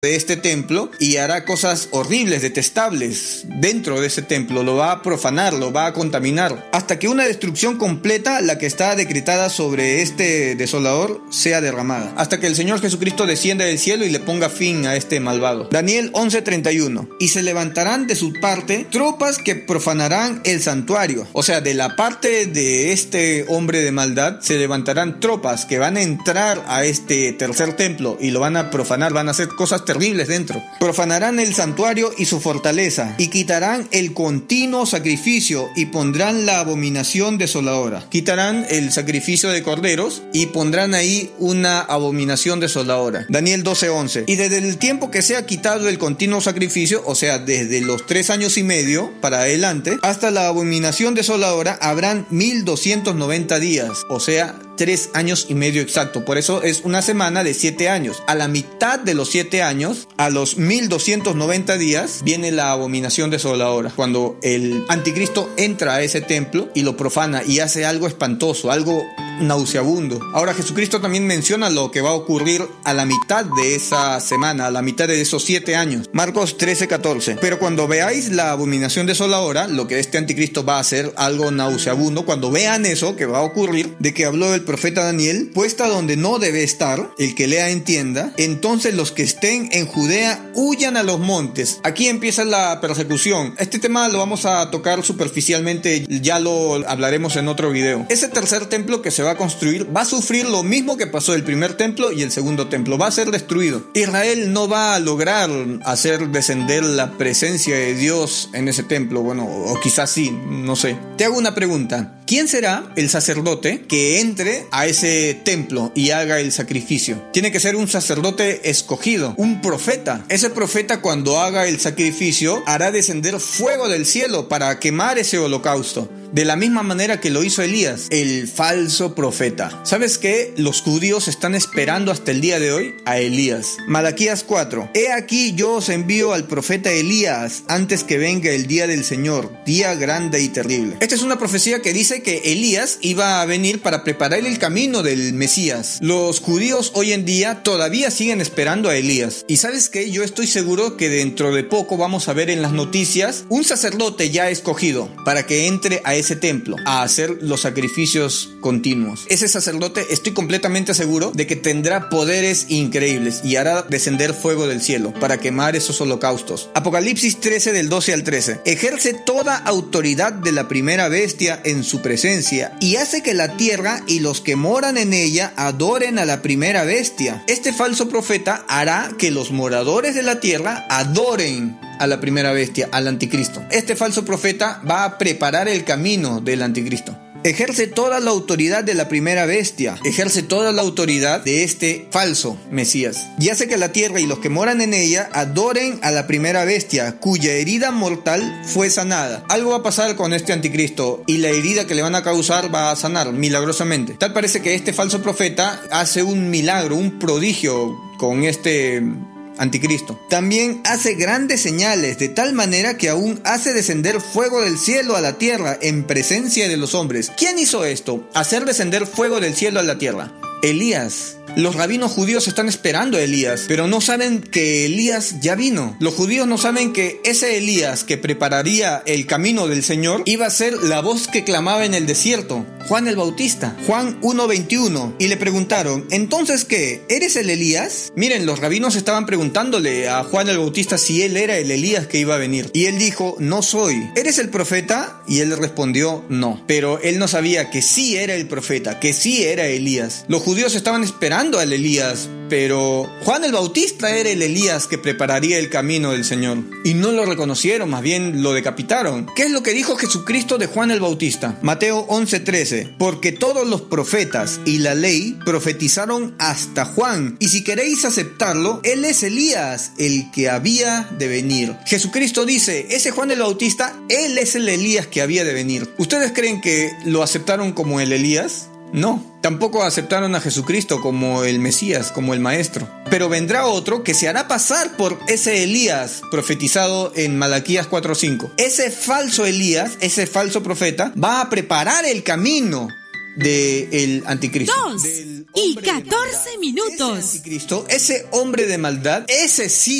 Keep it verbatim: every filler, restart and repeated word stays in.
de este templo y hará cosas horribles, detestables dentro de ese templo, lo va a profanar, lo va a contaminar, hasta que una destrucción completa, la que está decretada sobre este desolador, sea derramada, hasta que el Señor Jesucristo descienda del cielo y le ponga fin a este malvado. Daniel once treinta y uno. Y se levantarán de su parte tropas que profanarán el santuario. O sea, de la parte de este hombre de maldad se levantarán tropas que van a entrar a este tercer templo y lo van a profanar, van a hacer cosas terribles dentro. Profanarán el santuario y su fortaleza, y quitarán el continuo sacrificio y pondrán la abominación desoladora. Quitarán el sacrificio de corderos y pondrán ahí una abominación desoladora. Daniel doce once. Y desde el tiempo que sea quitado el continuo sacrificio, o sea, desde los tres años y medio para adelante, hasta la abominación desoladora, habrán mil doscientos noventa días, o sea, tres años y medio exacto. Por eso es una semana de siete años. A la mitad de los siete años, a los mil doscientos noventa días, viene la abominación desoladora, cuando el anticristo entra a ese templo y lo profana y hace algo espantoso, algo nauseabundo. Ahora Jesucristo también menciona lo que va a ocurrir a la mitad de esa semana, a la mitad de esos siete años. Marcos trece catorce. Pero cuando veáis la abominación desoladora, lo que este anticristo va a hacer, algo nauseabundo, cuando vean eso que va a ocurrir, de que habló el profeta Daniel, puesta donde no debe estar, el que lea entienda, entonces los que estén en Judea huyan a los montes. Aquí empieza la persecución. Este tema lo vamos a tocar superficialmente, ya lo hablaremos en otro video. Ese tercer templo que se va a construir va a sufrir lo mismo que pasó el primer templo y el segundo templo, va a ser destruido. Israel no va a lograr hacer descender la presencia de Dios en ese templo, bueno, o quizás sí, no sé. Te hago una pregunta. ¿Quién será el sacerdote que entre a ese templo y haga el sacrificio? Tiene que ser un sacerdote escogido, un profeta. Ese profeta, cuando haga el sacrificio, hará descender fuego del cielo para quemar ese holocausto, de la misma manera que lo hizo Elías, el falso profeta. ¿Sabes qué? Los judíos están esperando hasta el día de hoy a Elías. Malaquías cuatro. He aquí yo os envío al profeta Elías antes que venga el día del Señor, día grande y terrible. Esta es una profecía que dice que Elías iba a venir para preparar el camino del Mesías. Los judíos hoy en día todavía siguen esperando a Elías. Y ¿sabes qué? Yo estoy seguro que dentro de poco vamos a ver en las noticias un sacerdote ya escogido para que entre a ese templo a hacer los sacrificios continuos. Ese sacerdote, estoy completamente seguro de que tendrá poderes increíbles y hará descender fuego del cielo para quemar esos holocaustos. Apocalipsis trece del doce al trece. Ejerce toda autoridad de la primera bestia en su presencia y hace que la tierra y los que moran en ella adoren a la primera bestia. Este falso profeta hará que los moradores de la tierra adoren a la primera bestia, al anticristo. Este falso profeta va a preparar el camino del anticristo. Ejerce toda la autoridad de la primera bestia, ejerce toda la autoridad de este falso Mesías, y hace que la tierra y los que moran en ella adoren a la primera bestia, cuya herida mortal fue sanada. Algo va a pasar con este anticristo, y la herida que le van a causar va a sanar milagrosamente. Tal parece que este falso profeta hace un milagro, un prodigio con este anticristo. También hace grandes señales, de tal manera que aún hace descender fuego del cielo a la tierra en presencia de los hombres. ¿Quién hizo esto? Hacer descender fuego del cielo a la tierra. Elías. Los rabinos judíos están esperando a Elías, pero no saben que Elías ya vino. Los judíos no saben que ese Elías que prepararía el camino del Señor iba a ser la voz que clamaba en el desierto, Juan el Bautista. Juan uno veintiuno. Y le preguntaron, ¿entonces qué? ¿Eres el Elías? Miren, los rabinos estaban preguntándole a Juan el Bautista si él era el Elías que iba a venir. Y él dijo, no soy. ¿Eres el profeta? Y él respondió, no. Pero él no sabía que sí era el profeta, que sí era Elías. Los judíos estaban esperando al Elías, pero Juan el Bautista era el Elías que prepararía el camino del Señor. Y no lo reconocieron, más bien lo decapitaron. ¿Qué es lo que dijo Jesucristo de Juan el Bautista? Mateo once trece. Porque todos los profetas y la ley profetizaron hasta Juan, y si queréis aceptarlo, él es Elías, el que había de venir. Jesucristo dice, ese Juan el Bautista, él es el Elías que había de venir. ¿Ustedes creen que lo aceptaron como el Elías? No, tampoco aceptaron a Jesucristo como el Mesías, como el Maestro. Pero vendrá otro que se hará pasar por ese Elías profetizado en Malaquías cuatro cinco. Ese falso Elías, ese falso profeta, va a preparar el camino del anticristo, Dos. del y catorce minutos. Ese anticristo, ese hombre de maldad, ese sí